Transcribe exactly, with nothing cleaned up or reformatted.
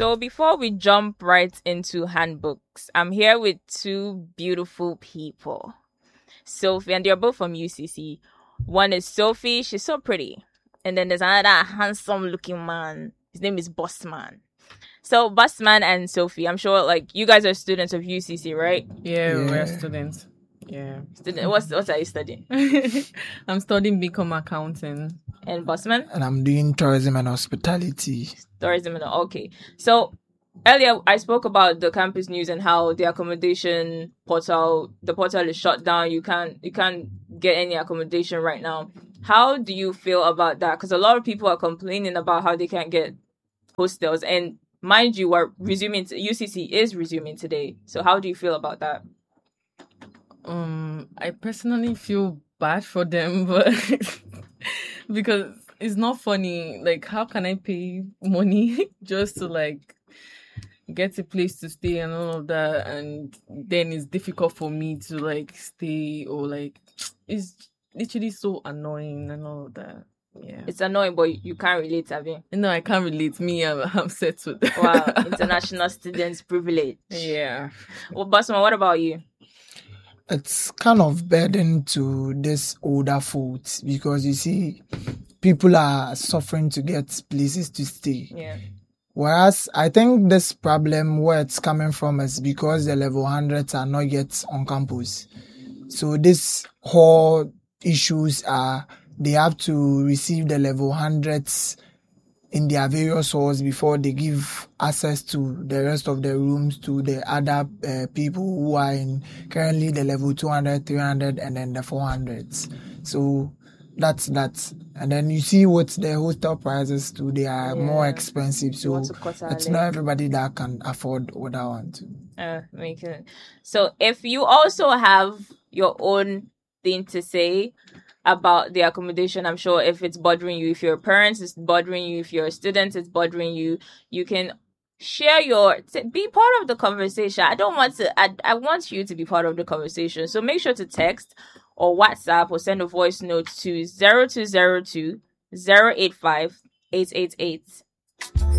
So before we jump right into handbooks, I'm here with two beautiful people. Sophie, and they're both from U C C. One is Sophie, she's so pretty. And then there's another handsome looking man. His name is Bossman. So Bossman and Sophie, I'm sure like you guys are students of U C C, right? Yeah, Yeah. we're students. Yeah. Student, what's what are you studying? I'm studying Become Accounting. And Bossman? And I'm doing tourism and hospitality. Tourism and okay. So earlier I spoke about the campus news and how the accommodation portal, the portal is shut down. You can't you can't get any accommodation right now. How do you feel about that? Because a lot of people are complaining about how they can't get hostels, and mind you, we're resuming. T- U C C is resuming today. So how do you feel about that? Um, I personally feel bad for them, but because it's not funny. Like, how can I pay money just to like get a place to stay and all of that, and then it's difficult for me to like stay, or like it's literally so annoying and all of that. Yeah, It's annoying, but you can't relate, have you? no, I can't relate. Me, I'm, I'm settled. Wow, international students privilege. Yeah. Well, Bossman, what about you? It's kind of burden to this older folks because you see, people are suffering to get places to stay. Yeah. Whereas I think this problem where it's coming from is because the level hundreds are not yet on campus. So this whole issues are they have to receive the level hundreds in their various halls before they give access to the rest of the rooms to the other uh, people who are in currently the level two hundred, three hundred, and then the four hundreds. So that's that. And then you see what the hostel prices too, they are Yeah. more expensive. So want to cut our it's leg. not everybody that can afford what I want to. Uh, make it. So if you also have your own thing to say about the accommodation, I'm sure if it's bothering you, if you're a parent, it's bothering you, if you're a student, it's bothering you, you can share your, t- be part of the conversation. I don't want to, I, I want you to be part of the conversation. So make sure to text or WhatsApp or send a voice note to zero two zero two, zero eight five, eight eight eight.